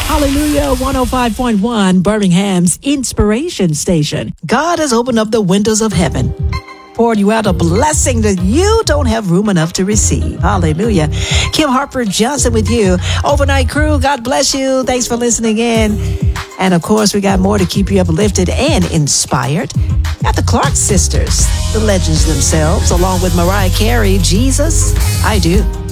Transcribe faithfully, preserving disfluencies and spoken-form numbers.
Hallelujah, one oh five point one, Birmingham's Inspiration Station. God has opened up the windows of heaven, poured you out a blessing that you don't have room enough to receive. Hallelujah. Kim Harper Johnson with you. Overnight crew, God bless you. Thanks for listening in. And of course, we got more to keep you uplifted and inspired. Got the Clark sisters, the legends themselves, along with Mariah Carey, Jesus, I Do.